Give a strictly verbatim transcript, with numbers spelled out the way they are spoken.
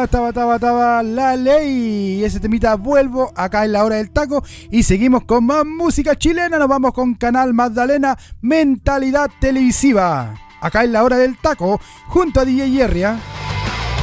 sonaba Taba Taba Taba La Ley. Y ese temita vuelvo acá en la hora del taco. Y seguimos con más música chilena. Nos vamos con Canal Magdalena, Mentalidad Televisiva. Acá en la hora del taco, junto a D J Jerry.